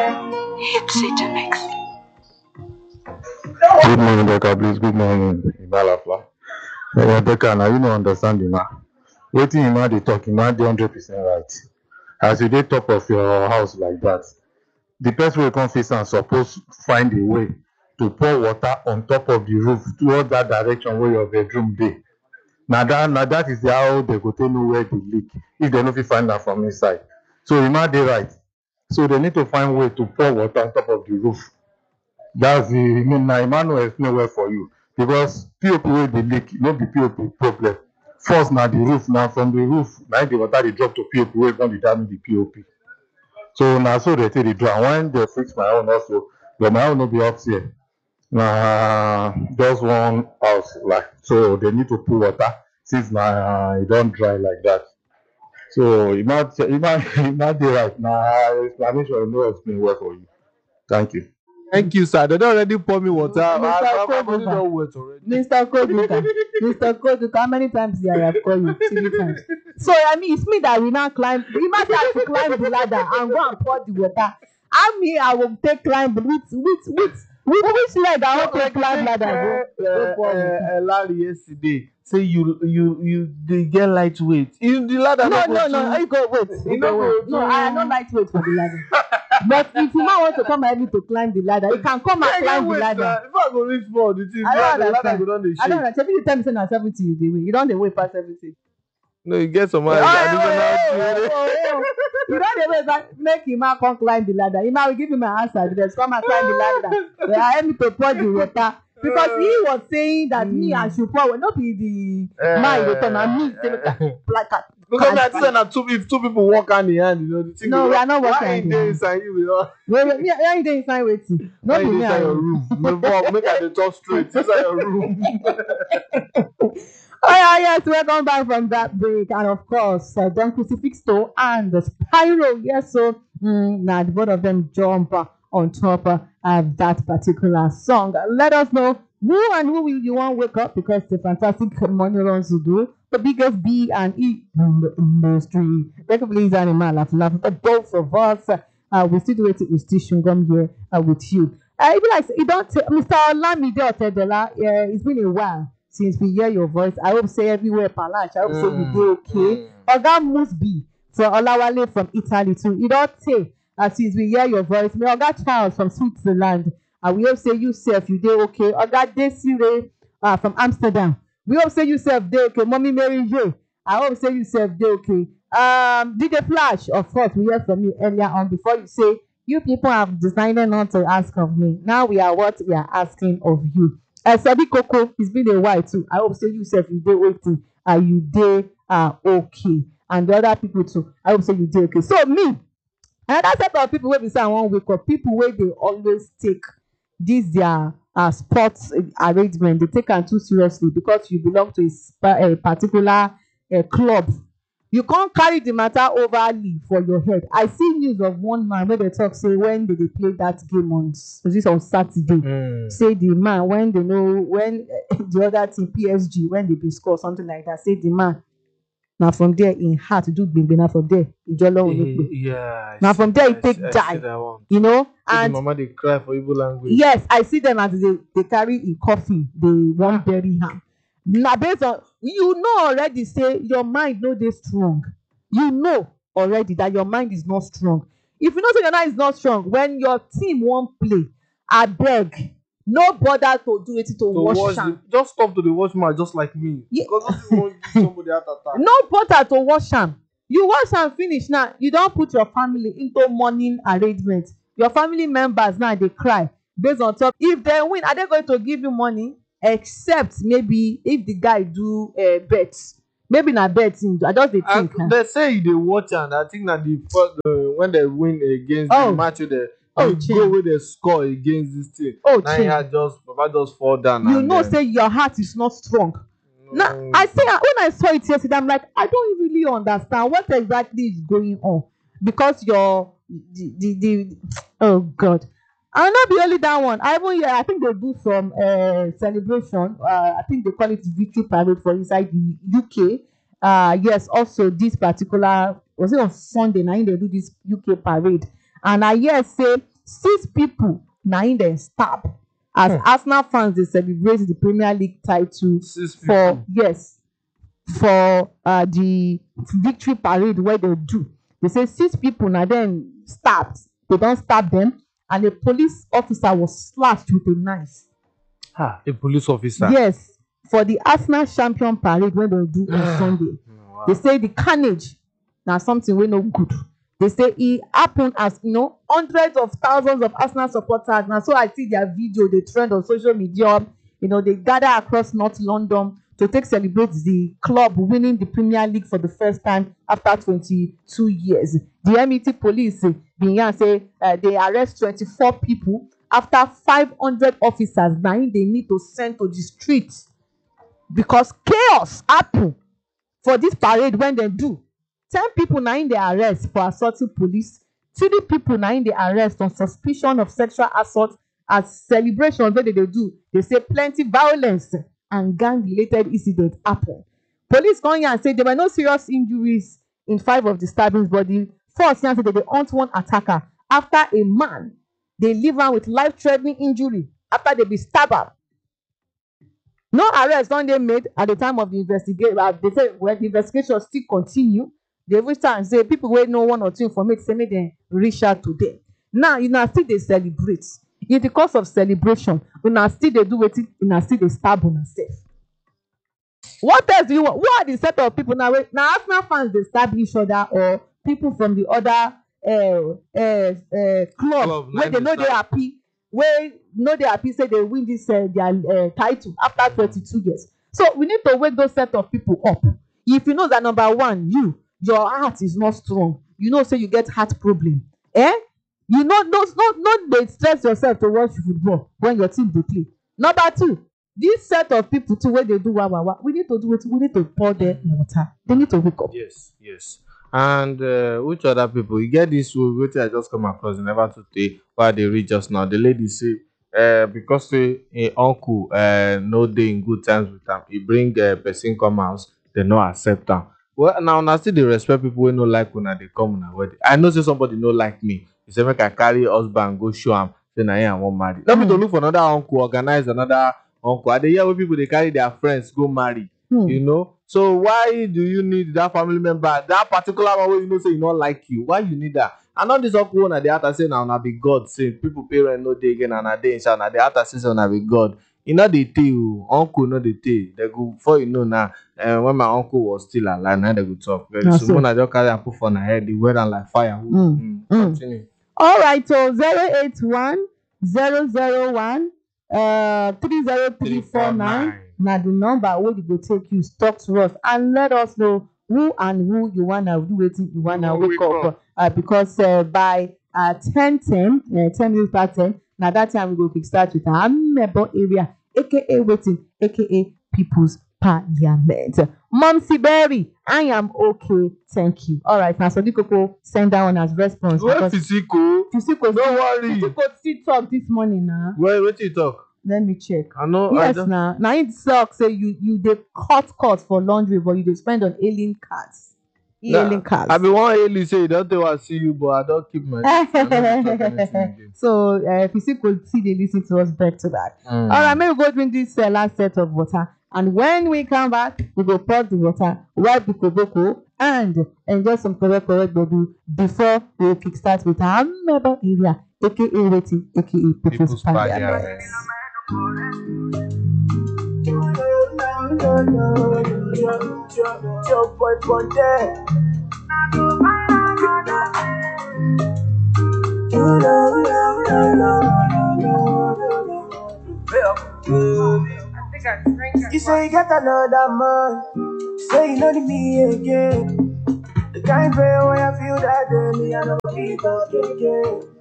Hipsy Mix. Good morning, Becca, please. Good morning, Imalafla. Becca, now you know understand Ima. Waiting Ima they talk, Ima dey 100% right. As you dey top of your house like that, the person wey come face am suppose find a way to pour water on top of the roof towards that direction where your bedroom dey. Na that is how they go take know where the leak if they no fit find am from inside. So Ima dey right. So they need to find way to pour water on top of the roof. That's the na Emmanuel explain well for you because POP wey dey leak no be POP problem. First na the roof, na from the roof na the water dey drop to POP wey come dey damage the POP. So na so they take dey do am. When they fix my own also, but my own no be upstairs. Na just one house like so they need to put water since na e don dry like that. So Emma dey right. Na explanation no explain well for you. Thank you. Thank you, sir. They don't already pour me water. My body Koduka. don't wet already. Mr. Koduka, Mr. Koduka, how many times did I have called you? 3 times. So I mean, it's me that will now climb. Imagine I have to climb the ladder and go and pour the water. I will take climb which leg I want to climb ladder. Go pour water. Larry yesterday say you they get lightweight. In the ladder. No. You go wait. No, I am not lightweight for the ladder. But if you now want to come early to climb the ladder, you can come and climb the ladder. If I go reach for the thing, I don't the ladder understand. go down the shape. I don't know. Every time you say na 70, you dey wait. You don't dey wait past 70. No, you get some additional. You don't dey wait back. Make Ima come climb the ladder. Ima will give him an answer. Just come and climb the ladder. They are help me to pour the water. Because he was saying that me I should pour. Not be the man you turn and me say like that. Because I say that if two people walk hand in hand, you know the thing. No, we are not working. Why in there inside you, you know? Wait, me are you there inside waiting? Not be me. Inside your room. Make I dey talk straight inside your room. Oh yeah, yes, welcome back from that break, and of course, Don Crucifixo and the Spyro. Yes, so now the both of them jump on top of that particular song. Let us know who will you want to wake up because the fantastic money runs to do the biggest B and E in the industry. Please, animal laugh. But both of us, we still do it. We still shungum here with you. It be like you don't, Mr. Olamide Otedola. It's been a while since we hear your voice. I hope say everywhere Palash. I hope say you do okay. Oga must be for Olawale from Italy too. You don't say since we hear your voice. Me Oga Charles from Switzerland. We hope say you self you do okay. Oga Desiree from Amsterdam. We hope say you self do okay. Mommy Mary J. I hope say you self do okay. DJ Flash, of course, we heard from you earlier on before you say you people have decided not to ask of me. Now we are what we are asking of you. Sabi Coco, it's been a while too. I hope say you self you do waiting. You do okay. And the other people too. I hope say you do okay. So me, another set of people wey be say I wan wake up, people wey dey always take this their sports arrangement, they take am too seriously because you belong to a particular club. You can't carry the matter overly for your head. I see news of one man where they talk say when they play that game on Saturday, say the man when they know when the other team PSG when they be score something like that, say the man now from there in heart to do big now from there now from there it take die, you know, and the mama they cry for Igbo language. Yes, I see them as they carry in coffin, they won't bury him. Now based on you know already say your mind no dey strong. You know already that your mind is not strong. If you know say your mind is not strong, when your team won't play, abeg no bother to do it to wash am. Just stop to the wash man just like me. Yeah. Because if you want to give somebody heart attack. No bother to wash am. You wash am finish now. You don put your family into mourning arrangement. Your family members now dey cry based on top. If they win, are they going to give you money? Except maybe if the guy do bets. Maybe na betting. I just dey think. They say they watch and I think that the first when they win against the match with the go with the score against this team. Papa just fall down. You know, say your heart is not strong. No. Now I say when I saw it yesterday, I'm like, I don't really understand what exactly is going on because the oh God. And not be only that one. I think they do some celebration. I think they call it victory parade for inside the UK. Yes, also this particular was it on Sunday night they do this UK parade. And I hear say 6 people na im dem stab as Arsenal fans dey celebrate the Premier League title for the victory parade wey dem do. They say 6 people na dem stabbed. They don stab them, and a police officer was slashed with a knife. A police officer? Yes, for the Arsenal champion parade wey dem do on Sunday. Wow. They say the carnage na something wey no good. They say e happen as hundreds of thousands of Arsenal supporters. Na so I see their video dey trend on social media. They gather across North London to take celebrate the club winning the Premier League for the first time after 22 years. The MET police bin yarn say they arrest 24 people after 500 officers na im dey need to send to the street because chaos happen for this parade when dem do. 10 people na im dey arrest for assaulting police. 3 people na im dey arrest on suspicion of sexual assault as celebrations wey dem dey do. They say plenty violence and gang-related incidents happen. Police come yarn say there were no serious injuries in 5 of the stabbings, but the force yarn say they dey hunt one attacker after a man dey leave am with life-threatening injury after they be stab am. No arrest don dey made at the time of the investigation. They say the investigation still continue. They even start say people wey know 1 or 2 informate say make dem reach out to them. Now una still dey celebrate. In the course of celebration, una still dey do wetin? Una still dey stab una sef. What else do you want? Who are the set of people now? Na Arsenal fans dey stab each other, or people from the other club wey dey no dey happy, say they win this their title after 22 years. So we need to wake those set of people up. If you know that number 1, your heart is not strong, say you get heart problem, no dey stress yourself to watch football when your team dey play. Number 2, this set of people too wey dey do wawawa, we need to do it. We need to pour them water. They need to wake up. Yes. And which other people? You get this wetin I just come across never today while they read just now. The lady say because say im uncle no dey in good times with am, he bring person come house, they no accept am. Well, now una still dey respect people wey no like una dey come una wedding. I know say somebody no like me. He say make I carry husband go show am say na him I wan marry. No be to look for another uncle, organize another uncle. I dey hear wey people dey carry their friends go marry. So why do you need that family member, that particular one wey say e no like you? Why you need that? And all this uncle una dey act say na una be God, say people parents no dey again and na dey inside, na dey act say una be God. E no dey tey o. Uncle no dey tey. They go before now. When my uncle was still alive, now they go talk. Very soon, when I just carry and put on her head, they wear am like fire. Continue. All right, so 081 001 30349. Now the number where you go take you talk to us and let us know who you wanna do waiting, you wanna wake up. Because by 10 minutes past 10, now that time we go kick start with our member area, aka waiting, aka People's Parliament. Mom Berry, I am okay, thank you. All right, now so Koko send that one as response. Where Fisiko? Fisiko, don't worry. Fisiko still talk this morning now. Where you talk? Let me check. I know. Yes, now it sucks. Say you dey cut for laundry, but you dey spend on alien cards. Alien cards. I be one alien say you don't want to see you, but I don't keep my. So if you could see, they listen to us back to back. All right, maybe we go drink this last set of water, and when we come back, we go pour the water, wipe the koboko, and enjoy some correct baby before we kickstart with our member area, aka waiting, aka People's Parliament. You say you got another man, say you know me again. The kind of way I feel that day, me I don't feel again.